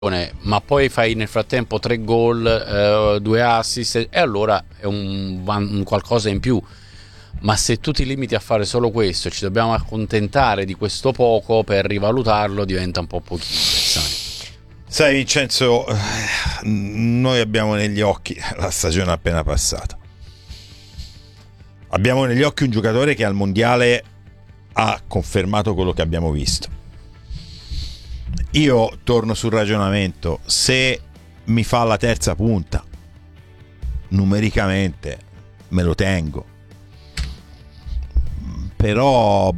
ma poi fai nel frattempo 3 gol, 2 assist, e allora è un qualcosa in più. Ma se tu ti limiti a fare solo questo e ci dobbiamo accontentare di questo poco per rivalutarlo, diventa un po' pochino. Sai Vincenzo, noi abbiamo negli occhi la stagione appena passata. Abbiamo negli occhi un giocatore che al mondiale ha confermato quello che abbiamo visto. Io torno sul ragionamento: se mi fa la terza punta, numericamente me lo tengo, però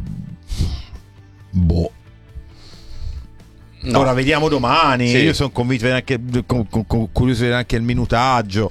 boh. No. Ora vediamo domani. Sì. Io sono convinto anche, curioso di vedere anche il minutaggio.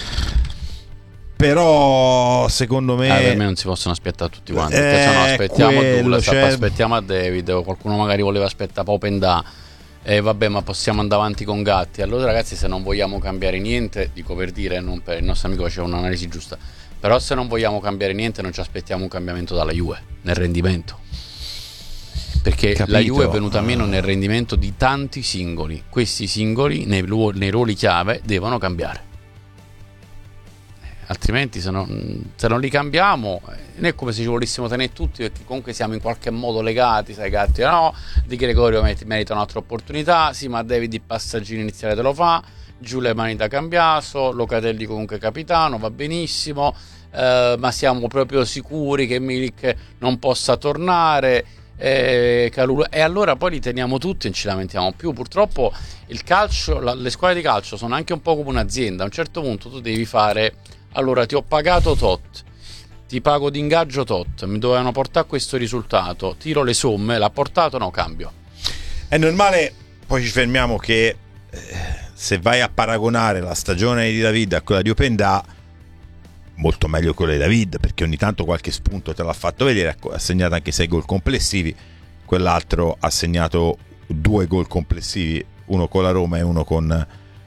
Però secondo me per me non si possono aspettare tutti quanti, perché se no aspettiamo Douglas, aspettiamo a David, o qualcuno magari voleva aspettare Popenda, e vabbè, ma possiamo andare avanti con Gatti. Allora ragazzi, se non vogliamo cambiare niente, dico per dire, non per il nostro amico c'è un'analisi giusta, però se non vogliamo cambiare niente non ci aspettiamo un cambiamento dalla Juve nel rendimento, perché capito. La Juve è venuta meno nel rendimento di tanti singoli. Questi singoli nei ruoli chiave devono cambiare, altrimenti se non li cambiamo non è come se ci volessimo tenere tutti, perché comunque siamo in qualche modo legati, sai. Gatti no, Di Gregorio merita un'altra opportunità, sì, ma David il passaggino iniziale te lo fa, giù le mani da Cambiaso, Locatelli comunque capitano, va benissimo, ma siamo proprio sicuri che Milik non possa tornare, Calulu, e allora poi li teniamo tutti e non ci lamentiamo più. Purtroppo il calcio, le squadre di calcio sono anche un po' come un'azienda. A un certo punto tu devi fare: allora ti ho pagato tot, ti pago di ingaggio tot, mi dovevano portare questo risultato, tiro le somme, l'ha portato, no, cambio. È normale. Poi ci fermiamo che se vai a paragonare la stagione di David a quella di Openda, molto meglio quella di David, perché ogni tanto qualche spunto te l'ha fatto vedere. Ha segnato anche 6 gol complessivi, quell'altro ha segnato 2 gol complessivi, uno con la Roma e uno con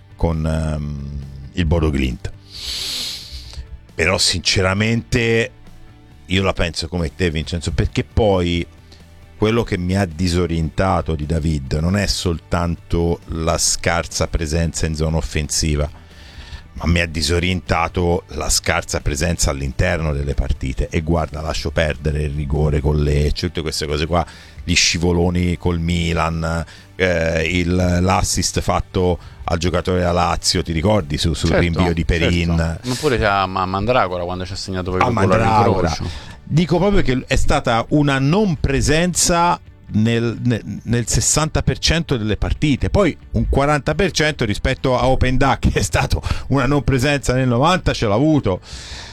il Bodo Glimt. Però sinceramente io la penso come te, Vincenzo, perché poi quello che mi ha disorientato di David non è soltanto la scarsa presenza in zona offensiva, ma mi ha disorientato la scarsa presenza all'interno delle partite. E guarda, lascio perdere il rigore con Lecce, tutte queste cose qua, gli scivoloni col Milan, l'assist fatto al giocatore della Lazio, ti ricordi, sul certo, rinvio di Perin, certo. Ma pure a Mandragora quando ci ha segnato per il dico proprio che è stata una non presenza nel 60% delle partite, poi un 40% rispetto a Openda, che è stato una non presenza nel 90%, ce l'ha avuto.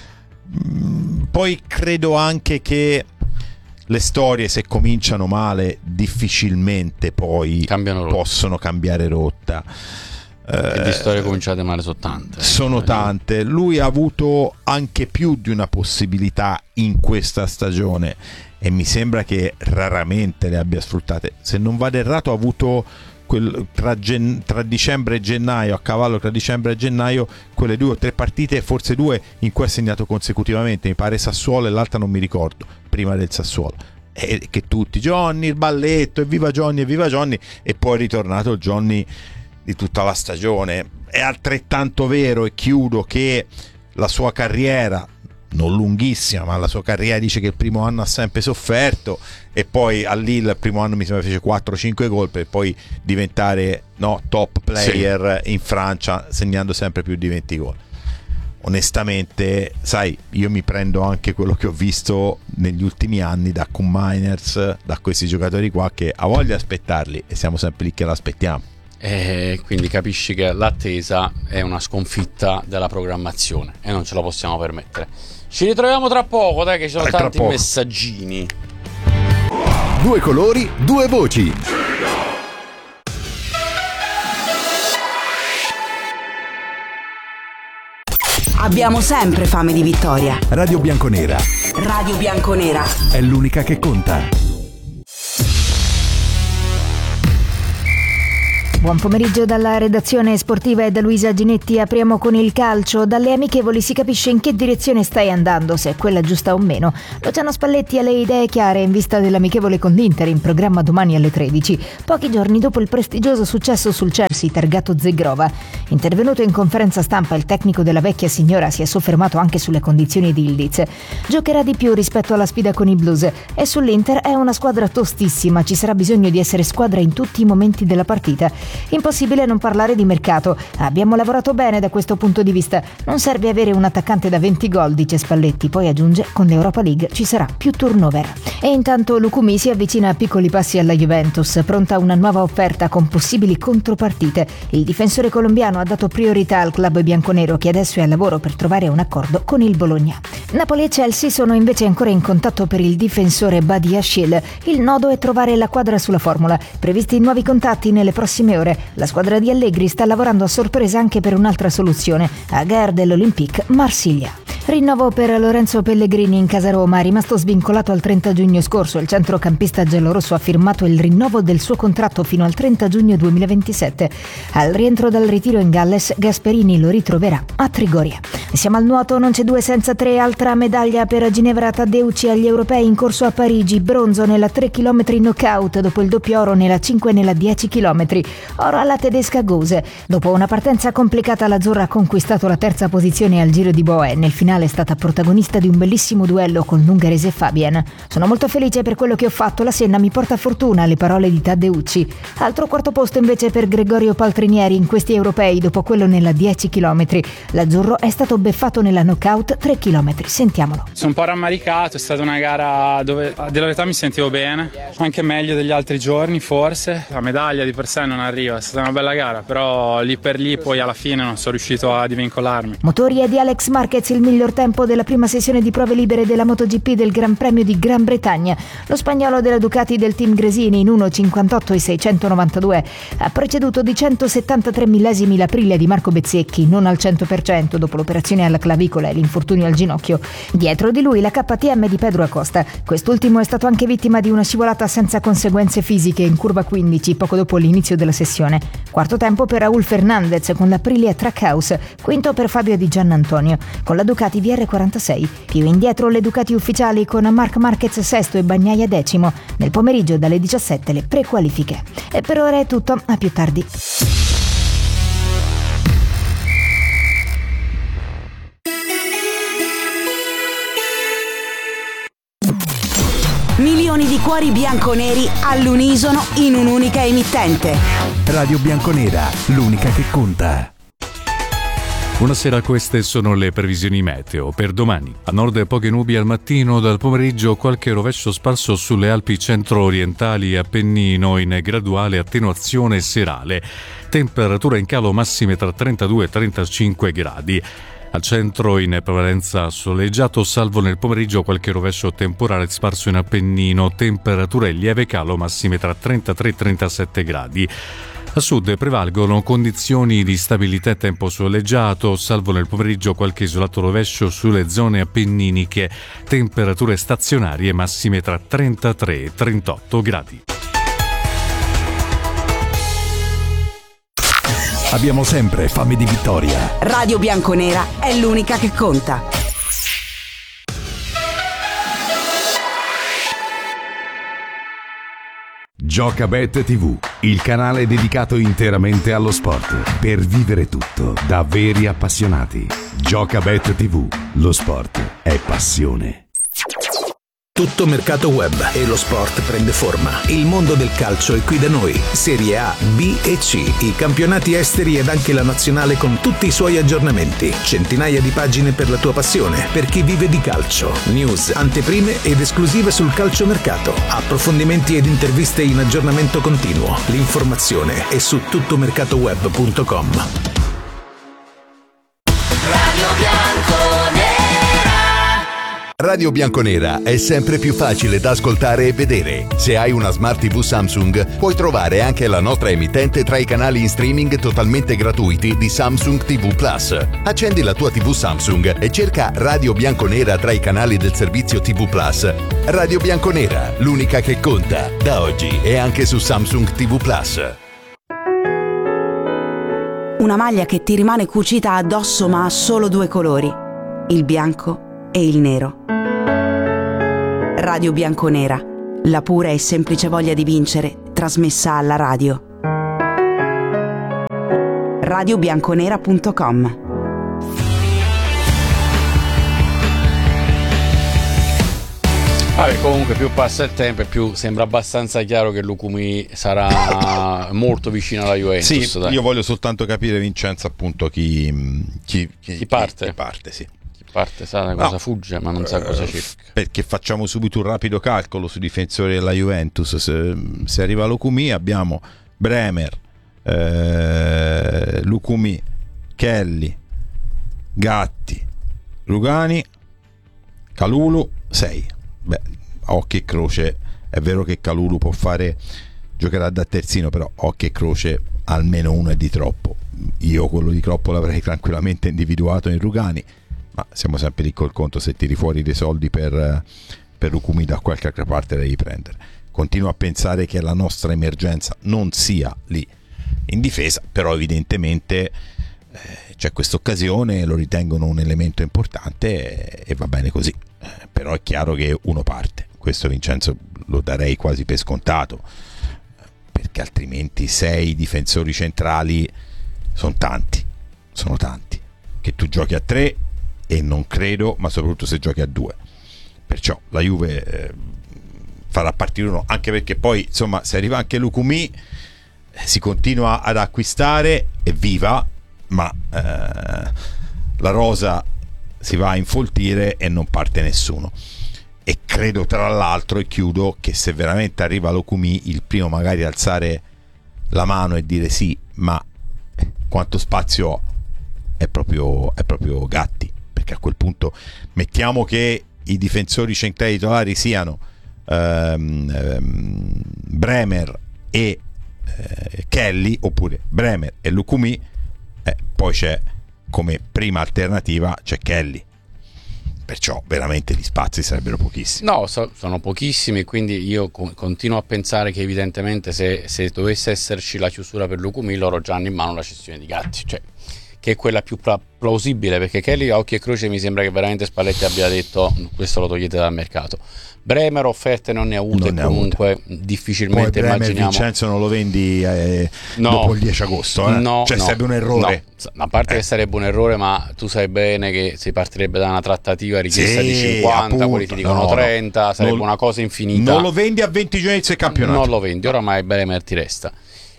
Poi credo anche che le storie, se cominciano male, difficilmente poi possono cambiare rotta. E di storie cominciate male sono tante. Lui ha avuto anche più di una possibilità in questa stagione e mi sembra che raramente le abbia sfruttate. Se non vado errato, ha avuto tra dicembre e gennaio, a cavallo tra dicembre e gennaio, quelle 2 o 3 partite, forse 2, in cui ha segnato consecutivamente, mi pare Sassuolo e l'altra non mi ricordo, prima del Sassuolo, e che tutti Johnny, il balletto, evviva Johnny, e poi è ritornato il Johnny di tutta la stagione. È altrettanto vero, e chiudo, che la sua carriera, non lunghissima, ma la sua carriera, dice che il primo anno ha sempre sofferto, e poi a Lille il primo anno mi sembra fece 4-5 gol per poi diventare top player in Francia, segnando sempre più di 20 gol. Onestamente, sai, io mi prendo anche quello che ho visto negli ultimi anni da Koeman Miners, da questi giocatori qua, che ha voglia di aspettarli e siamo sempre lì che l'aspettiamo. Quindi capisci che l'attesa è una sconfitta della programmazione e non ce la possiamo permettere. Ci ritroviamo tra poco, dai, che ci sono tanti messaggini. 2 colori, 2 voci. Abbiamo sempre fame di vittoria. Radio Bianconera. Radio Bianconera è l'unica che conta. Buon pomeriggio dalla redazione sportiva e da Luisa Ginetti. Apriamo con il calcio. Dalle amichevoli si capisce in che direzione stai andando, se è quella giusta o meno. Luciano Spalletti ha le idee chiare in vista dell'amichevole con l'Inter in programma domani alle 13, pochi giorni dopo il prestigioso successo sul Chelsea targato Zegrova. Intervenuto in conferenza stampa, il tecnico della vecchia signora si è soffermato anche sulle condizioni di Ildiz. Giocherà di più rispetto alla sfida con i Blues e sull'Inter è una squadra tostissima, ci sarà bisogno di essere squadra in tutti i momenti della partita. Impossibile non parlare di mercato. Abbiamo lavorato bene da questo punto di vista. Non serve avere un attaccante da 20 gol, dice Spalletti. Poi aggiunge: con l'Europa League ci sarà più turnover. E intanto Lucumi si avvicina a piccoli passi alla Juventus, pronta una nuova offerta con possibili contropartite. Il difensore colombiano ha dato priorità al club bianconero, che adesso è al lavoro per trovare un accordo con il Bologna. Napoli e Chelsea sono invece ancora in contatto per il difensore Badiashile. Il nodo è trovare la quadra sulla formula. Previsti nuovi contatti nelle prossime ore. La squadra di Allegri sta lavorando a sorpresa anche per un'altra soluzione, a gare dell'Olympique Marsiglia. Rinnovo per Lorenzo Pellegrini in casa Roma, rimasto svincolato al 30 giugno scorso. Il centrocampista giallorosso ha firmato il rinnovo del suo contratto fino al 30 giugno 2027. Al rientro dal ritiro in Galles, Gasperini lo ritroverà a Trigoria. Siamo al nuoto, non c'è 2 senza 3, altra medaglia per Ginevra Taddeucci agli europei in corso a Parigi, bronzo nella 3 km knockout dopo il doppio oro nella 5 e nella 10 km. Oro alla tedesca Gose. Dopo una partenza complicata, l'azzurra ha conquistato la terza posizione al Giro di Boe. Nel finale è stata protagonista di un bellissimo duello con l'ungherese Fabian. Sono molto felice per quello che ho fatto, la Senna mi porta fortuna, le parole di Taddeucci. Altro quarto posto invece per Gregorio Paltrinieri in questi europei dopo quello nella 10 km. L'azzurro è stato beffato nella knockout 3 km. Sentiamolo. Sono un po' rammaricato, è stata una gara dove a dire la verità mi sentivo bene, anche meglio degli altri giorni forse. La medaglia di per sé non arriva, è stata una bella gara, però lì per lì poi alla fine non sono riuscito a divincolarmi. Motori è di Alex Marquez il miglior tempo della prima sessione di prove libere della MotoGP del Gran Premio di Gran Bretagna. Lo spagnolo della Ducati del team Gresini in 1.58 e 692 ha preceduto di 173 millesimi l'Aprilia di Marco Bezzecchi, non al 100% dopo l'operazione alla clavicola e l'infortunio al ginocchio. Dietro di lui la KTM di Pedro Acosta. Quest'ultimo è stato anche vittima di una scivolata senza conseguenze fisiche in curva 15 poco dopo l'inizio della sessione. Quarto tempo per Raúl Fernández con l'Aprilia Trackhouse, quinto per Fabio Di Giannantonio con la Ducati VR46. Più indietro le Ducati ufficiali con Marc Marquez sesto e Bagnaia decimo. Nel pomeriggio dalle 17 le prequalifiche. E per ora è tutto, a più tardi. Milioni di cuori bianconeri all'unisono in un'unica emittente. Radio Bianconera, l'unica che conta. Buonasera, queste sono le previsioni meteo per domani. A nord poche nubi al mattino, dal pomeriggio qualche rovescio sparso sulle Alpi centro-orientali e Appennino in graduale attenuazione serale. Temperatura in calo massime tra 32 e 35 gradi. Al centro in prevalenza soleggiato, salvo nel pomeriggio qualche rovescio temporale sparso in Appennino. Temperatura in lieve calo massime tra 33 e 37 gradi. A sud prevalgono condizioni di stabilità e tempo soleggiato, salvo nel pomeriggio qualche isolato rovescio sulle zone appenniniche. Temperature stazionarie massime tra 33 e 38 gradi. Abbiamo sempre fame di vittoria. Radio Bianconera è l'unica che conta. Giocabet TV, il canale dedicato interamente allo sport, per vivere tutto da veri appassionati. Giocabet TV, lo sport è passione. Tutto mercato web e lo sport prende forma. Il mondo del calcio è qui da noi. Serie A, B e C, i campionati esteri ed anche la nazionale con tutti i suoi aggiornamenti. Centinaia di pagine per la tua passione, per chi vive di calcio. News, anteprime ed esclusive sul calciomercato. Approfondimenti ed interviste in aggiornamento continuo. L'informazione è su tuttomercatoweb.com. Radio Bianconera è sempre più facile da ascoltare e vedere. Se hai una Smart TV Samsung, puoi trovare anche la nostra emittente tra i canali in streaming totalmente gratuiti di Samsung TV Plus. Accendi la tua TV Samsung e cerca Radio Bianconera tra i canali del servizio TV Plus. Radio Bianconera, l'unica che conta, da oggi e anche su Samsung TV Plus. una maglia che ti rimane cucita addosso ma ha solo 2 colori, il bianco e il nero. Radio Bianconera, la pura e semplice voglia di vincere, trasmessa alla radio. radiobianconera.com. Comunque più passa il tempo e più sembra abbastanza chiaro che Lukumi sarà molto vicino alla Juventus. Sì, io voglio soltanto capire, Vincenzo, appunto chi parte. Chi parte, sì. Chi parte sa cosa fugge, ma non sa cosa cerca. Perché facciamo subito un rapido calcolo sui difensori della Juventus. Se arriva Lukumi abbiamo Bremer, Lukumi, Kelly, Gatti, Rugani, Kalulu, 6. Beh, occhio e croce, è vero che Kalulu giocherà da terzino, però occhio e croce, almeno uno è di troppo. Io quello di troppo l'avrei tranquillamente individuato in Rugani, ma siamo sempre lì col conto, se tiri fuori dei soldi per Lukumi da qualche altra parte devi prendere. Continuo a pensare che la nostra emergenza non sia lì in difesa, però evidentemente c'è questa occasione, lo ritengono un elemento importante e va bene così. Però è chiaro che uno parte, questo Vincenzo lo darei quasi per scontato, perché altrimenti 6 difensori centrali sono tanti, che tu giochi a 3 e non credo, ma soprattutto se giochi a 2, perciò la Juve farà partire uno, anche perché poi insomma se arriva anche Lukumi si continua ad acquistare, evviva, ma la rosa si va a infoltire e non parte nessuno. E credo, tra l'altro, e chiudo, che se veramente arriva Lukumi, il primo magari alzare la mano e dire sì, ma quanto spazio ho, è proprio Gatti, perché a quel punto mettiamo che i difensori centrali titolari siano Bremer e Kelly, oppure Bremer e Lukumi, poi c'è come prima alternativa c'è Kelly, perciò veramente gli spazi sarebbero pochissimi. No, sono pochissimi, quindi io continuo a pensare che evidentemente se dovesse esserci la chiusura per Lukumi, loro già hanno in mano la cessione di Gatti, cioè che è quella più plausibile, perché Kelly a occhio e croce mi sembra che veramente Spalletti abbia detto questo lo togliete dal mercato. Bremer offerte non ne ha avute, comunque difficilmente poi immaginiamo. Vincenzo non lo vendi dopo il 10 agosto, sarebbe un errore. No. A parte che sarebbe un errore, ma tu sai bene che si partirebbe da una trattativa richiesta di 50, appunto, quelli ti dicono 30, sarebbe una cosa infinita. Non lo vendi a 20 giorni del campionato. Non lo vendi, oramai Bremer ti resta.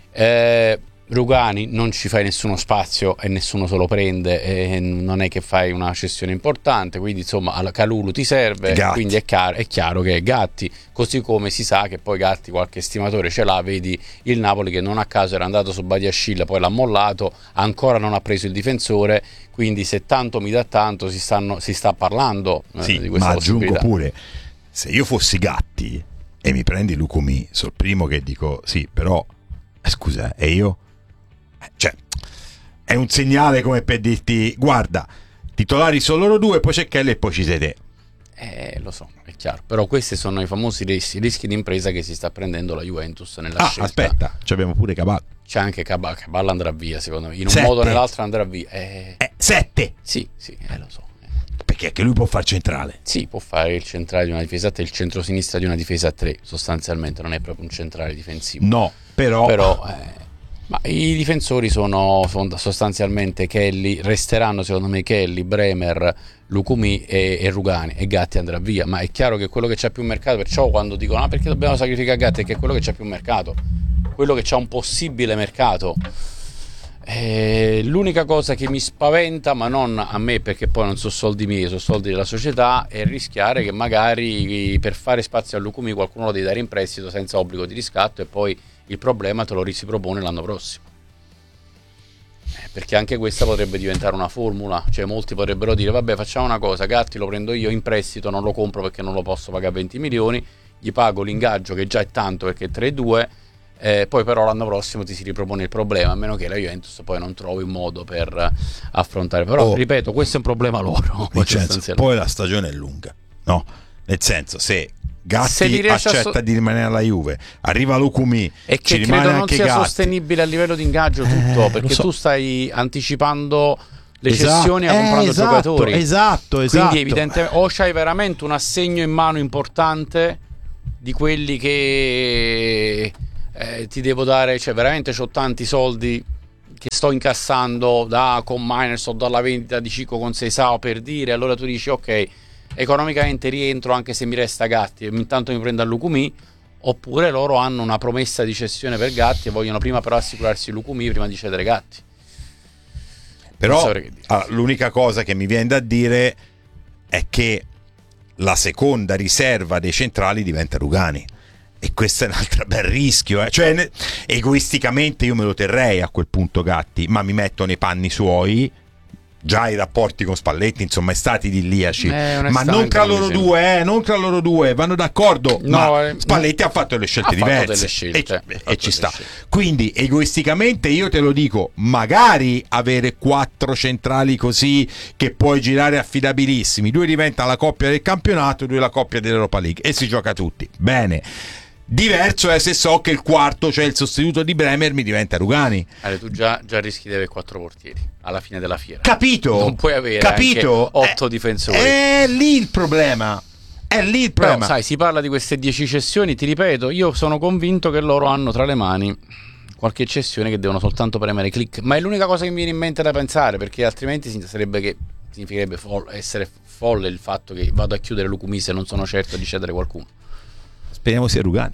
Rugani non ci fai nessuno spazio e nessuno se lo prende, e non è che fai una cessione importante, quindi insomma Kalulu ti serve, Gatti. quindi è chiaro che è Gatti, così come si sa che poi Gatti qualche estimatore ce l'ha, vedi il Napoli che non a caso era andato su Badiashile, poi l'ha mollato, ancora non ha preso il difensore, quindi se tanto mi dà tanto si sta parlando di questa ma possibilità. aggiungo pure, se io fossi Gatti e mi prendi Lukumi, sono il primo che dico sì, però scusa, e io? Cioè, è un segnale come per dirti guarda, titolari sono loro 2, poi c'è Kelly e poi ci sei te. Lo so, è chiaro, però questi sono i famosi rischi di impresa che si sta prendendo la Juventus nella scelta. Aspetta, abbiamo pure Caballo. C'è anche Caballo, andrà via secondo me, in un 7. modo o nell'altro andrà via. 7? Sì, lo so. Perché anche lui può fare centrale. Sì, può fare il centrale di una difesa a 3, il centrosinistra di una difesa a 3, sostanzialmente non è proprio un centrale difensivo. No, però ma i difensori sono sostanzialmente Kelly, resteranno secondo me Kelly, Bremer, Lukumi e Rugani, e Gatti andrà via, ma è chiaro che quello che c'ha più mercato, perciò quando dicono perché dobbiamo sacrificare Gatti, è che è quello che c'ha più mercato, quello che c'ha un possibile mercato. L'unica cosa che mi spaventa, ma non a me perché poi non sono soldi miei, sono soldi della società, è rischiare che magari per fare spazio a Lukumi qualcuno lo devi dare in prestito senza obbligo di riscatto e poi il problema te lo si propone l'anno prossimo, perché anche questa potrebbe diventare una formula, cioè molti potrebbero dire vabbè, facciamo una cosa, Gatti lo prendo io in prestito, non lo compro perché non lo posso pagare 20 milioni, gli pago l'ingaggio che già è tanto perché è 3-2, poi però l'anno prossimo ti si ripropone il problema, a meno che la Juventus poi non trovi un modo per affrontare, però ripeto, questo è un problema loro. Vincenzo, poi la stagione è lunga, no? Nel senso, se Gatti accetta di rimanere alla Juve, arriva Lukumi e che credo non sia sostenibile a livello di ingaggio tutto, perché tu stai anticipando le cessioni a comprando giocatori. Esatto. Quindi evidentemente o c'hai veramente un assegno in mano importante di quelli che ti devo dare, cioè veramente c'ho tanti soldi che sto incassando con Miners o dalla vendita di Cico con Seisao, per dire, allora tu dici ok, economicamente rientro anche se mi resta Gatti e intanto mi prendo a Lukumi, oppure loro hanno una promessa di cessione per Gatti e vogliono prima però assicurarsi Lukumi prima di cedere Gatti. Però l'unica cosa che mi viene da dire è che la seconda riserva dei centrali diventa Rugani, e questo è un altro bel rischio, cioè egoisticamente io me lo terrei a quel punto Gatti, ma mi metto nei panni suoi. Già i rapporti con Spalletti insomma è stati idilliaci, ma non tra loro due, vanno d'accordo, ma Spalletti ha fatto delle scelte diverse e ci sta. Quindi egoisticamente io te lo dico, magari avere 4 centrali così che puoi girare affidabilissimi, 2 diventa la coppia del campionato, 2 la coppia dell'Europa League e si gioca tutti bene. Diverso è se so che il quarto, cioè il sostituto di Bremer, mi diventa Rugani. Tu già rischi di avere 4 portieri alla fine della fiera. Capito? Non puoi avere anche 8 difensori. È lì il problema. Però, sai, si parla di queste 10 cessioni, ti ripeto, io sono convinto che loro hanno tra le mani qualche cessione che devono soltanto premere click, ma è l'unica cosa che mi viene in mente da pensare, perché altrimenti significherebbe essere folle il fatto che vado a chiudere Lukumi se non sono certo di cedere qualcuno. Speriamo sia Rugani.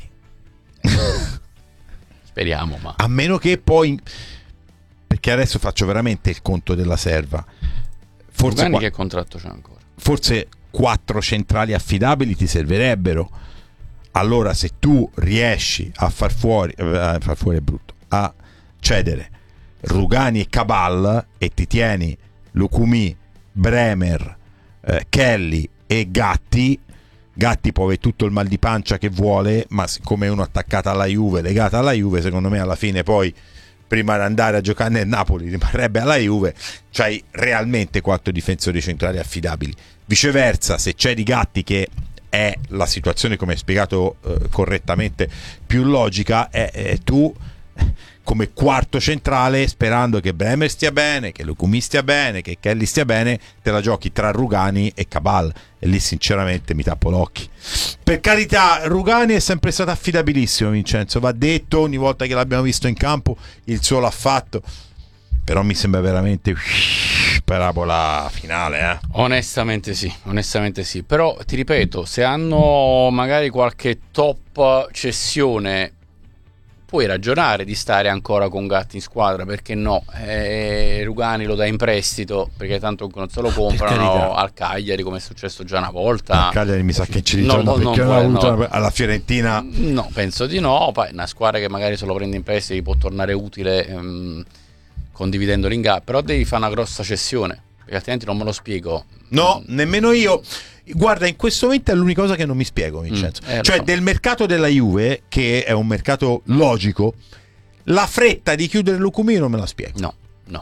Speriamo, ma a meno che poi, perché adesso faccio veramente il conto della serva, forse Rugani che contratto c'è ancora? Forse 4 centrali affidabili ti servirebbero. Allora se tu riesci a far fuori è brutto, a cedere Rugani e Cabal e ti tieni Lukumi, Bremer, Kelly e Gatti può avere tutto il mal di pancia che vuole, ma siccome è uno attaccato alla Juve, legato alla Juve, secondo me alla fine poi prima di andare a giocare nel Napoli rimarrebbe alla Juve. C'hai realmente 4 difensori centrali affidabili. Viceversa, se c'è di Gatti, che è la situazione, come hai spiegato correttamente, più logica, è tu come quarto centrale, sperando che Bremer stia bene, che Lukumi stia bene, che Kelly stia bene, te la giochi tra Rugani e Cabal, e lì sinceramente mi tappo l'occhio. Per carità, Rugani è sempre stato affidabilissimo, Vincenzo, va detto, ogni volta che l'abbiamo visto in campo il suo l'ha fatto, però mi sembra veramente parabola finale, onestamente sì, però ti ripeto, se hanno magari qualche top cessione puoi ragionare di stare ancora con Gatti in squadra, perché no? Rugani lo dai in prestito, perché tanto non se lo comprano al Cagliari, come è successo già una volta. Al Cagliari mi sa che ci ritorna, perché non ha avuto alla Fiorentina. No, penso di no. Poi una squadra che magari se lo prende in prestito può tornare utile condividendo l'ingaggio, però devi fare una grossa cessione, perché altrimenti non me lo spiego. No, nemmeno io. Guarda, in questo momento è l'unica cosa che non mi spiego, Vincenzo. Cioè, del mercato della Juve, che è un mercato logico, la fretta di chiudere Lukumi non me la spiego. No.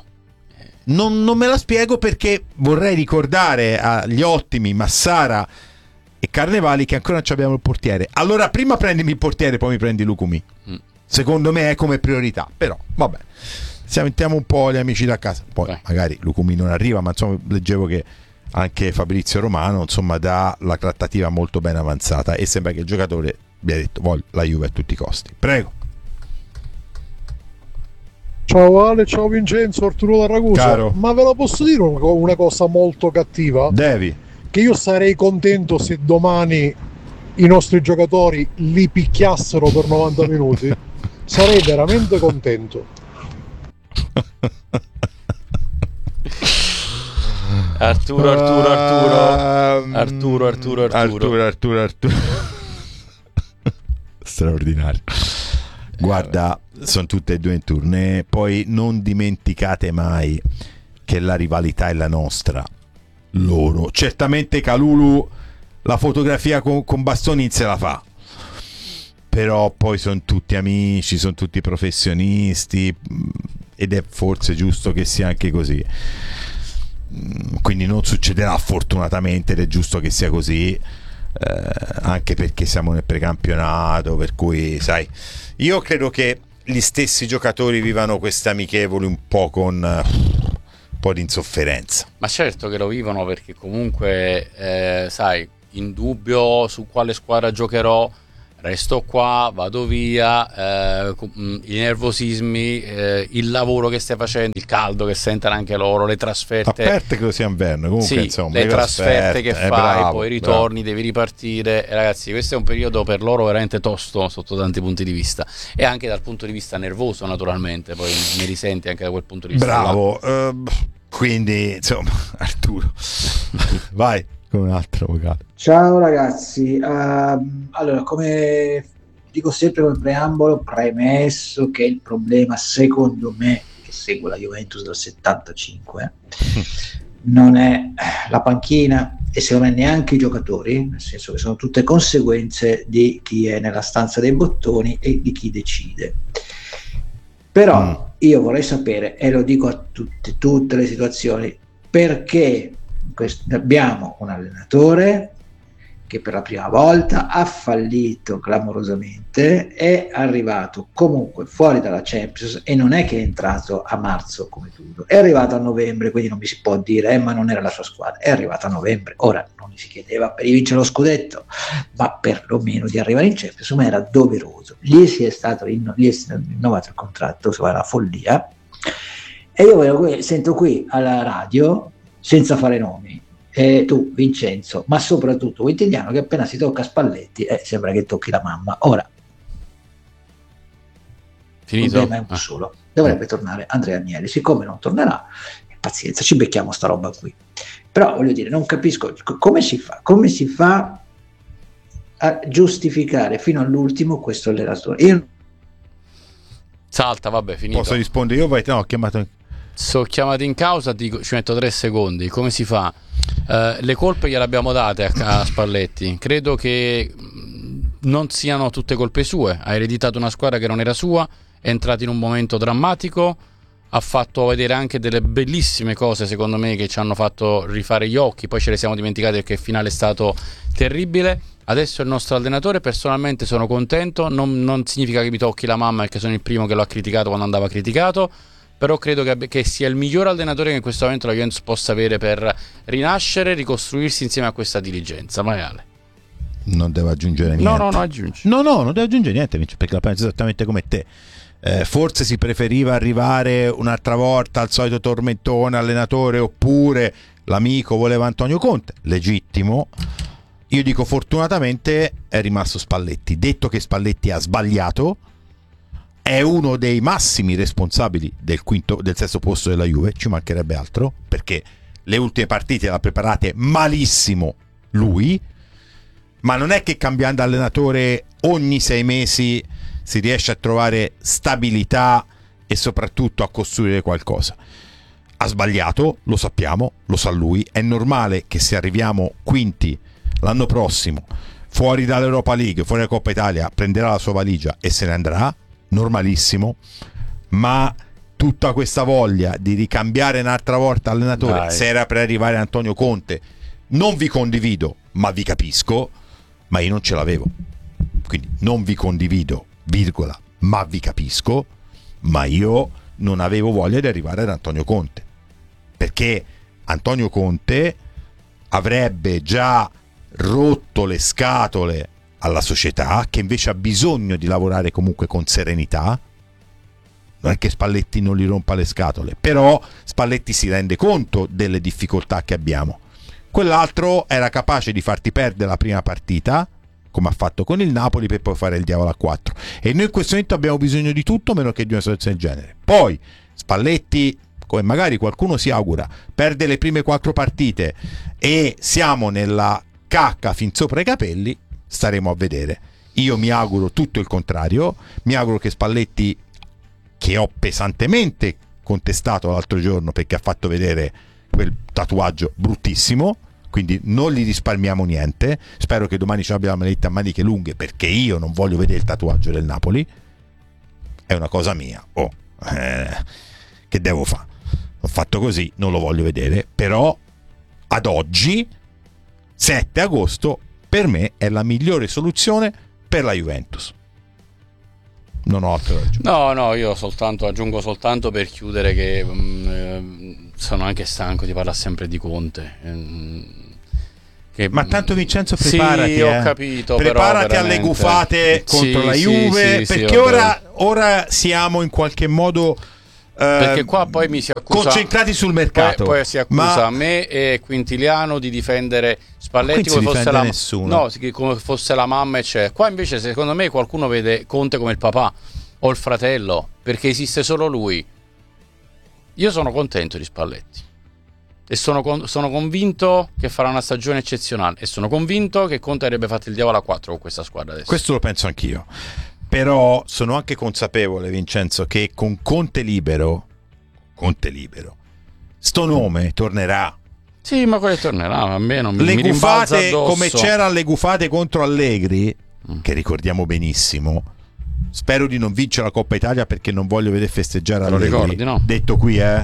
Non me la spiego, perché vorrei ricordare agli ottimi Massara e Carnevali che ancora non abbiamo il portiere. Allora prima prendimi il portiere, poi mi prendi Lukumi. Secondo me è come priorità. Però, vabbè, sentiamo un po' gli amici da casa. Poi magari Lukumi non arriva, ma insomma leggevo che anche Fabrizio Romano insomma dà la trattativa molto ben avanzata, e sembra che il giocatore abbia detto voglio la Juve a tutti i costi. Prego. Ciao Ale, ciao Vincenzo, Arturo da Ragusa. Caro. Ma ve la posso dire una cosa molto cattiva? Devi. Che io sarei contento se domani i nostri giocatori li picchiassero per 90 minuti. Sarei veramente contento. Arturo. Straordinario. Guarda, sono tutte e due in tournée. Poi non dimenticate mai che la rivalità è la nostra. Loro, certamente Kalulu la fotografia con Bastoni se la fa, però poi sono tutti amici, sono tutti professionisti, ed è forse giusto che sia anche così. Quindi non succederà fortunatamente, ed è giusto che sia così. anche perché siamo nel precampionato, per cui sai, io credo che gli stessi giocatori vivano queste amichevoli un po' con un po' di insofferenza. Ma certo che lo vivono, perché comunque sai, in dubbio su quale squadra giocherò, resto qua, vado via, i nervosismi, il lavoro che stai facendo, il caldo che sentono anche loro, le trasferte. A parte che sia inverno, comunque sì, insomma, le trasferte che fai, bravo, poi ritorni, devi ripartire. E ragazzi, questo è un periodo per loro veramente tosto sotto tanti punti di vista, e anche dal punto di vista nervoso, naturalmente, poi ne risenti anche da quel punto di vista. Bravo, quindi insomma, Arturo, vai con un altro vocale. Ciao ragazzi, allora, come dico sempre come preambolo, premesso che il problema, secondo me, che seguo la Juventus dal 75, non è la panchina e secondo me neanche i giocatori, nel senso che sono tutte conseguenze di chi è nella stanza dei bottoni e di chi decide. Però io vorrei sapere, e lo dico a tutte le situazioni, perché abbiamo un allenatore che per la prima volta ha fallito clamorosamente, è arrivato comunque fuori dalla Champions, e non è che è entrato a marzo come tutto, è arrivato a novembre, quindi non mi si può dire ma non era la sua squadra, è arrivato a novembre. Ora non gli si chiedeva per vincere lo scudetto, ma perlomeno di arrivare in Champions, ma era doveroso. Gli è stato rinnovato il contratto, insomma, una follia. E io sento qui alla radio, senza fare nomi, tu Vincenzo, ma soprattutto Quintiliano, che appena si tocca Spalletti sembra che tocchi la mamma. Ora finito? Il problema è un solo, dovrebbe tornare Andrea Agnelli. Siccome non tornerà, pazienza, ci becchiamo sta roba qui. Però voglio dire, non capisco come si fa a giustificare fino all'ultimo questo allenatore. Io salta, vabbè, finito. Posso rispondere io? Vai, no, ho chiamato. Sono chiamati in causa, ci metto 3 secondi. Come si fa? Le colpe gliele abbiamo date a Spalletti. Credo che non siano tutte colpe sue. Ha ereditato una squadra che non era sua, è entrato in un momento drammatico, ha fatto vedere anche delle bellissime cose, secondo me, che ci hanno fatto rifare gli occhi. Poi ce le siamo dimenticate perché il finale è stato terribile. Adesso è il nostro allenatore, personalmente sono contento. Non significa che mi tocchi la mamma, perché sono il primo che lo ha criticato quando andava criticato, però credo che sia il miglior allenatore che in questo momento la Juventus possa avere per rinascere, ricostruirsi insieme a questa dirigenza. Maiale. Non devo aggiungere niente. No, aggiungi. No, non devo aggiungere niente, perché la penso esattamente come te. Forse si preferiva arrivare un'altra volta al solito tormentone allenatore, oppure l'amico voleva Antonio Conte, legittimo. Io dico, fortunatamente è rimasto Spalletti. Detto che Spalletti ha sbagliato, è uno dei massimi responsabili del sesto posto della Juve, ci mancherebbe altro, perché le ultime partite le ha preparate malissimo lui, ma non è che cambiando allenatore ogni 6 mesi si riesce a trovare stabilità e soprattutto a costruire qualcosa. Ha sbagliato, lo sappiamo, lo sa lui. È normale che se arriviamo quinti l'anno prossimo, fuori dall'Europa League, fuori dalla Coppa Italia, prenderà la sua valigia e se ne andrà, normalissimo. Ma tutta questa voglia di ricambiare un'altra volta allenatore, se era per arrivare Antonio Conte, non vi condivido, ma vi capisco, ma io non ce l'avevo. Quindi non vi condivido, virgola, ma vi capisco, ma io non avevo voglia di arrivare ad Antonio Conte, perché Antonio Conte avrebbe già rotto le scatole alla società, che invece ha bisogno di lavorare comunque con serenità. Non è che Spalletti non gli rompa le scatole, però Spalletti si rende conto delle difficoltà che abbiamo. Quell'altro era capace di farti perdere la prima partita, come ha fatto con il Napoli, per poi fare il diavolo a 4. E noi in questo momento abbiamo bisogno di tutto meno che di una situazione del genere. Poi Spalletti, come magari qualcuno si augura, perde le prime 4 partite e siamo nella cacca fin sopra i capelli, staremo a vedere. Io mi auguro tutto il contrario. Mi auguro che Spalletti, che ho pesantemente contestato l'altro giorno perché ha fatto vedere quel tatuaggio bruttissimo, quindi non gli risparmiamo niente. Spero che domani ci abbia la maglietta a maniche lunghe, perché io non voglio vedere il tatuaggio del Napoli. È una cosa mia. Che devo fare? Ho fatto così, non lo voglio vedere. Però ad oggi, 7 agosto, per me è la migliore soluzione per la Juventus. Non ho altro da aggiungere. No, io aggiungo soltanto per chiudere che sono anche stanco di parlare sempre di Conte. Ma tanto Vincenzo, preparati. Sì, ho capito. Preparati però, alle gufate contro la Juve, perché ora siamo in qualche modo perché qua poi mi si accusa, concentrati sul mercato. Poi si accusa me e Quintiliano di difendere Spalletti come fosse la mamma, eccetera. Qua invece secondo me qualcuno vede Conte come il papà o il fratello, perché esiste solo lui. Io sono contento di Spalletti e sono convinto che farà una stagione eccezionale, e sono convinto che Conte avrebbe fatto il diavolo a 4 con questa squadra adesso. Questo lo penso anch'io, però sono anche consapevole, Vincenzo, che con Conte libero sto nome tornerà. Sì, ma quello tornerà, a me non mi rimbalza addosso. Come c'era le gufate contro Allegri, che ricordiamo benissimo. Spero di non vincere la Coppa Italia perché non voglio vedere festeggiare Allegri. Lo ricordi, no? Detto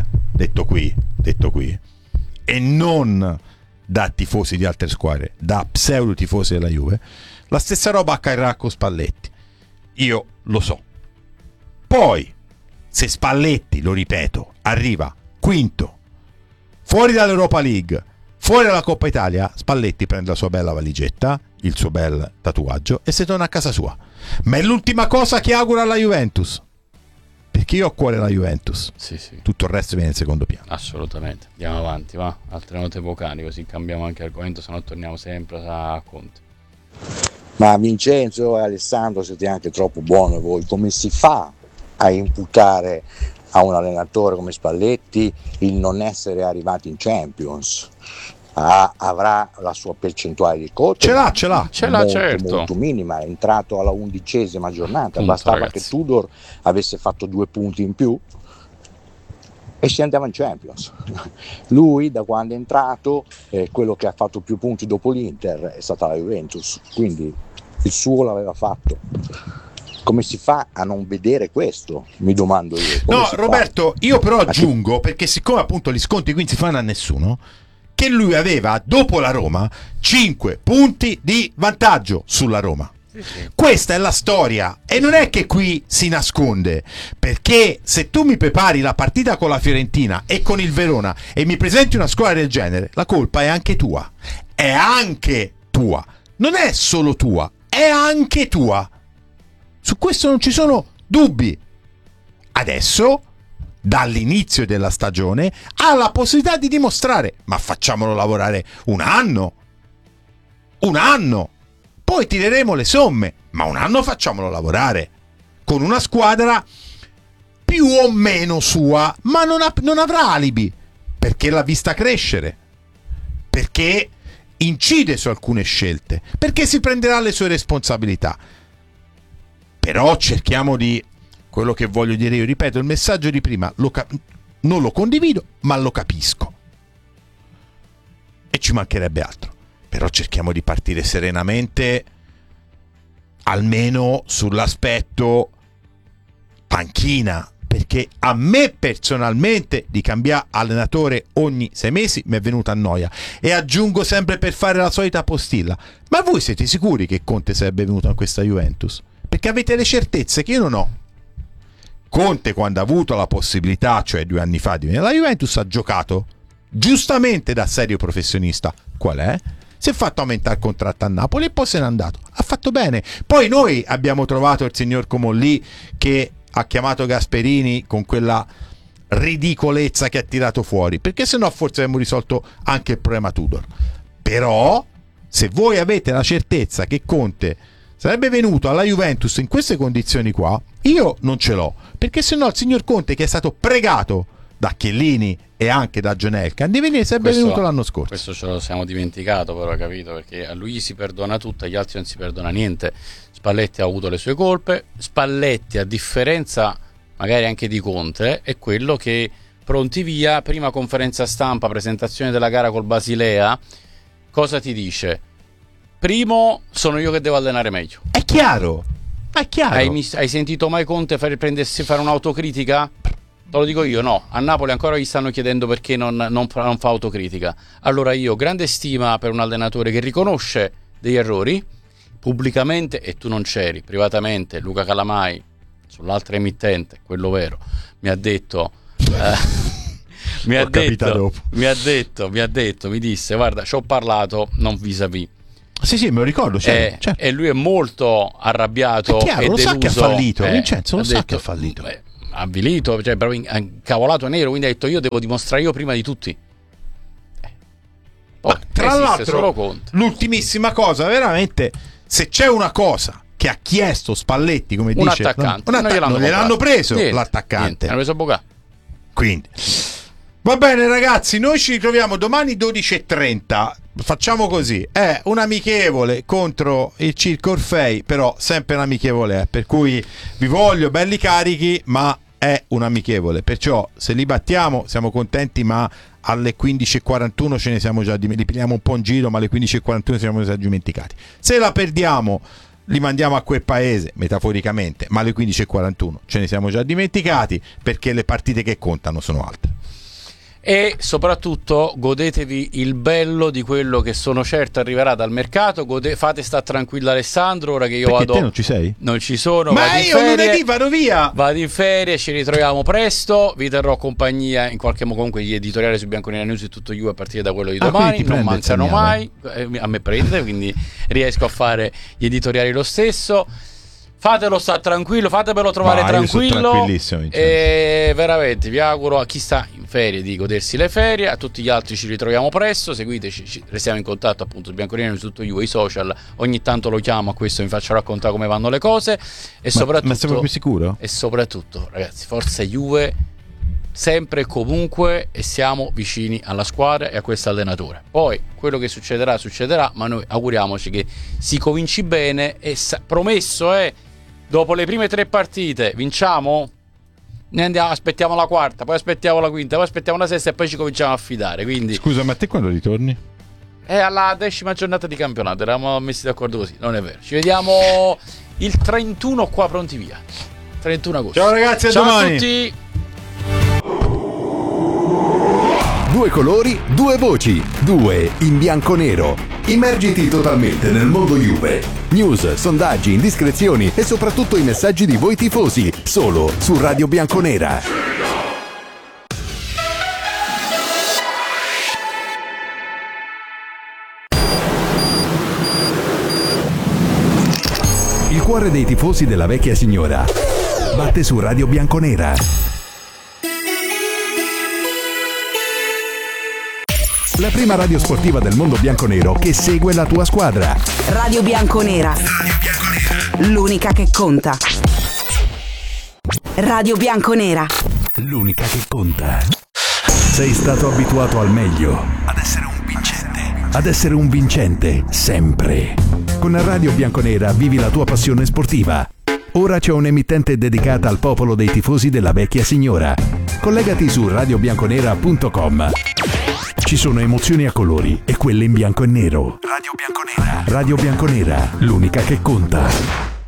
qui. E non da tifosi di altre squadre, da pseudo tifosi della Juve. La stessa roba accadrà con Spalletti. Io lo so. Poi, se Spalletti, lo ripeto, arriva quinto, fuori dall'Europa League, fuori dalla Coppa Italia, Spalletti prende la sua bella valigetta, il suo bel tatuaggio e se torna a casa sua. Ma è l'ultima cosa che auguro alla Juventus, perché io ho a cuore la Juventus. Sì. Tutto il resto viene in secondo piano. Assolutamente. Andiamo avanti, va. Altre note vocali, così cambiamo anche argomento, se no torniamo sempre a Conte. Ma Vincenzo e Alessandro siete anche troppo buoni voi. Come si fa a imputare a un allenatore come Spalletti il non essere arrivati in Champions? Avrà la sua percentuale di colpe, ce l'ha molto, certo, molto minima. È entrato alla 11ª giornata, bastava ragazzi, che Tudor avesse fatto 2 punti in più e si andava in Champions. Lui, da quando è entrato, quello che ha fatto più punti dopo l'Inter è stata la Juventus, quindi il suo l'aveva fatto. Come si fa a non vedere questo? Mi domando io. No, Roberto, io però aggiungo, perché siccome appunto gli sconti qui non si fanno a nessuno, che lui aveva, dopo la Roma, 5 punti di vantaggio sulla Roma. Sì. Questa è la storia e non è che qui si nasconde, perché se tu mi prepari la partita con la Fiorentina e con il Verona e mi presenti una squadra del genere, la colpa è anche tua. È anche tua. Non è solo tua, è anche tua. Su questo non ci sono dubbi. Adesso, dall'inizio della stagione, ha la possibilità di dimostrare, ma facciamolo lavorare un anno, poi tireremo le somme, ma un anno facciamolo lavorare con una squadra più o meno sua, ma non avrà alibi, perché l'ha vista crescere, perché incide su alcune scelte, perché si prenderà le sue responsabilità. Però cerchiamo di, quello che voglio dire io, ripeto, il messaggio di prima non lo condivido, ma lo capisco e ci mancherebbe altro, però cerchiamo di partire serenamente, almeno sull'aspetto panchina, perché a me personalmente di cambiare allenatore ogni 6 mesi mi è venuta a noia. E aggiungo sempre, per fare la solita postilla, ma voi siete sicuri che Conte sarebbe venuto a questa Juventus? Perché avete le certezze che io non ho. Conte, quando ha avuto la possibilità, cioè 2 anni fa, di venire alla Juventus, ha giocato giustamente da serio professionista. Qual è? Si è fatto aumentare il contratto a Napoli e poi se n'è andato. Ha fatto bene. Poi noi abbiamo trovato il signor Comolli che ha chiamato Gasperini con quella ridicolezza che ha tirato fuori, perché se no forse avremmo risolto anche il problema Tudor. Però se voi avete la certezza che Conte sarebbe venuto alla Juventus in queste condizioni qua, io non ce l'ho, perché se no il signor Conte, che è stato pregato da Chiellini e anche da John Elkann di venire, sarebbe venuto l'anno scorso. Questo ce lo siamo dimenticato, però, capito? Perché a lui si perdona tutto, agli altri non si perdona niente. Spalletti ha avuto le sue colpe. Spalletti, a differenza magari anche di Conte, è quello che pronti via, prima conferenza stampa, presentazione della gara col Basilea, cosa ti dice? Primo, sono io che devo allenare meglio. È chiaro. Hai sentito mai Conte fare un'autocritica? Te lo dico io, no. A Napoli ancora gli stanno chiedendo perché non fa autocritica. Allora io, grande stima per un allenatore che riconosce degli errori pubblicamente, e tu non c'eri, privatamente Luca Calamai sull'altra emittente, quello vero, mi ha detto mi disse guarda, ci ho parlato non vis-à-vis. Sì, me lo ricordo, certo. E lui è molto arrabbiato, è chiaro, e lo deluso. Sa che ha fallito, Vincenzo lo sa che ha fallito, ha avvilito, cioè proprio incavolato nero, quindi ha detto io devo dimostrare io prima di tutti. Poi, tra l'altro, l'ultimissima cosa, veramente, se c'è una cosa che ha chiesto Spalletti, come un dice attaccante, non gliel'hanno preso l'attaccante, hanno preso Bocà. Quindi va bene ragazzi, noi ci ritroviamo domani 12:30. Facciamo così, è un amichevole contro il Circo Orfei, però sempre un amichevole, per cui vi voglio belli carichi, ma è un amichevole, perciò se li battiamo siamo contenti, ma alle 15:41 ce ne siamo già li prendiamo un po' in giro, ma alle 15:41 siamo già dimenticati. Se la perdiamo li mandiamo a quel paese, metaforicamente, ma alle 15:41 ce ne siamo già dimenticati, perché le partite che contano sono altre. E soprattutto godetevi il bello di quello che sono certo arriverà dal mercato. Fate sta tranquillo Alessandro, ora che io perché vado. Te non ci sei? Non ci sono. Ma io lunedì vado via. Vado in ferie, ci ritroviamo presto. Vi terrò compagnia in qualche modo. Comunque gli editoriali su Bianconera News e tutto a partire da quello di domani non mancano mai. A me prende, quindi riesco a fare gli editoriali lo stesso. Fatelo sta tranquillo, fatemelo trovare tranquillo. E veramente vi auguro a chi sta in ferie di godersi le ferie, a tutti gli altri ci ritroviamo presto, seguiteci, restiamo in contatto appunto Bianconera su tutto i social, ogni tanto lo chiamo a questo, mi faccio raccontare come vanno le cose e soprattutto, ma sei proprio sicuro? E soprattutto ragazzi, forza Juve sempre e comunque, e siamo vicini alla squadra e a questo allenatore. Poi quello che succederà, ma noi auguriamoci che si cominci bene e promesso dopo le prime 3 partite vinciamo, ne andiamo, aspettiamo la quarta, poi aspettiamo la quinta, poi aspettiamo la sesta e poi ci cominciamo a fidare. Quindi scusa, ma te quando ritorni? È alla 10ª giornata di campionato, eravamo messi d'accordo così, non è vero. Ci vediamo il 31 qua pronti via. 31 agosto. Ciao ragazzi, a domani. A tutti. 2 colori, 2 voci, 2 in bianco-nero. Immergiti totalmente nel mondo Juve. News, sondaggi, indiscrezioni e soprattutto i messaggi di voi tifosi. Solo su Radio Bianconera. Il cuore dei tifosi della vecchia signora batte su Radio Bianconera. La prima radio sportiva del mondo bianconero che segue la tua squadra. Radio Bianconera. L'unica che conta. Radio Bianconera. L'unica che conta. Sei stato abituato al meglio. Ad essere un vincente. Ad essere un vincente, sempre. Con Radio Bianconera vivi la tua passione sportiva. Ora c'è un'emittente dedicata al popolo dei tifosi della vecchia signora. Collegati su radiobianconera.com. Ci sono emozioni a colori e quelle in bianco e nero. Radio Bianconera. Radio Bianconera, l'unica che conta.